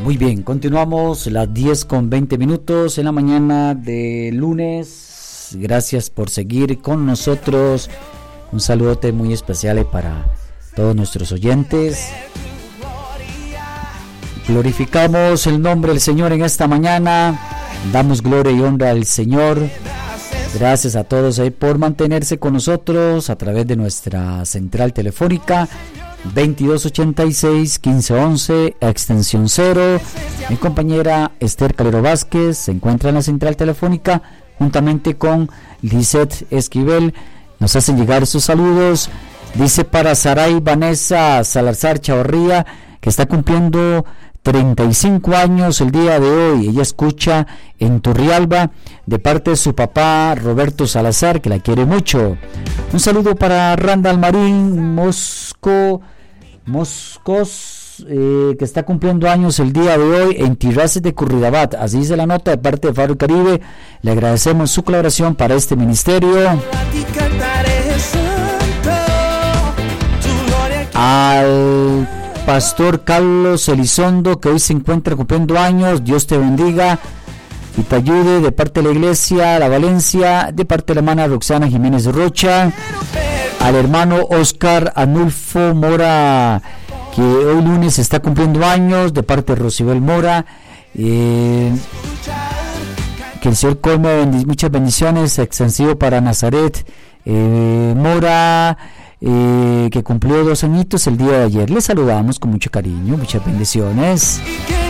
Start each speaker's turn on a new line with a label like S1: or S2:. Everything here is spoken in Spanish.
S1: Muy bien, continuamos las 10:20 en la mañana de lunes. Gracias por seguir con nosotros. Un saludote muy especial para todos nuestros oyentes. Glorificamos el nombre del Señor en esta mañana. Damos gloria y honra al Señor. Gracias a todos por mantenerse con nosotros a través de nuestra central telefónica 2286-1511, extensión 0. Mi compañera Esther Calero Vázquez se encuentra en la central telefónica juntamente con Lisette Esquivel. Nos hacen llegar sus saludos. Dice para Saray Vanessa Salazar Chavarría, que está cumpliendo 35 años el día de hoy. Ella escucha en Turrialba de parte de su papá Roberto Salazar, que la quiere mucho. Un saludo para Randall Marín Moscos, que está cumpliendo años el día de hoy en Tirraces de Curridabat. Así dice la nota de parte de Faro Caribe. Le agradecemos su colaboración para este ministerio. Al pastor Carlos Elizondo, que hoy se encuentra cumpliendo años, Dios te bendiga y te ayude, de parte de la iglesia La Valencia, de parte de la hermana Roxana Jiménez Rocha. Al hermano Oscar Anulfo Mora, que hoy lunes está cumpliendo años, de parte de Rosibel Mora. Que el Señor colme muchas bendiciones, extensivo para Nazaret Mora, que cumplió 2 añitos el día de ayer. Les saludamos con mucho cariño, muchas bendiciones.